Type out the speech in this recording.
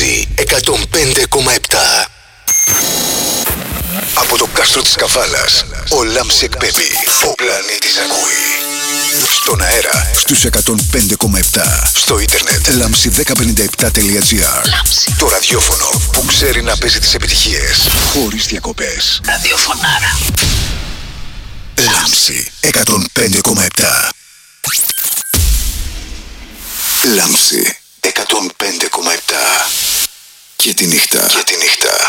Λάμψη 105,7. Από το κάστρο της Καβάλας, ο Λάμψη εκπέμπει. Ο πλανήτης ακούει. Στον αέρα, στους 105,7. Στο ίντερνετ, lamsi1057.gr. Το ραδιόφωνο που ξέρει να παίζει τις επιτυχίες χωρίς διακοπές. Ραδιοφωνάρα. Λάμψη 105,7. Λάμψη 105,7. Και τη νύχτα.